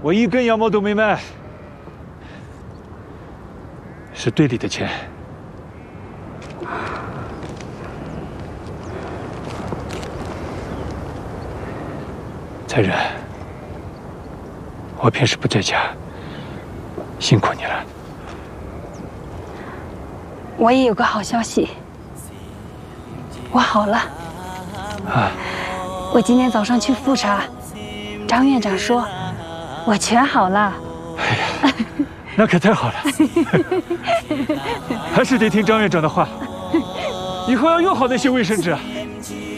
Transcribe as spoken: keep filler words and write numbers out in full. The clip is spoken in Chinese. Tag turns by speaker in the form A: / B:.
A: 我一根羊毛都没卖，是队里的钱。才人，我平时不在家，辛苦你了。
B: 我也有个好消息，我好了。
A: 啊！
B: 我今天早上去复查，张院长说我全好了。
A: 哎呀，那可太好了！还是得听张院长的话，以后要用好那些卫生纸啊。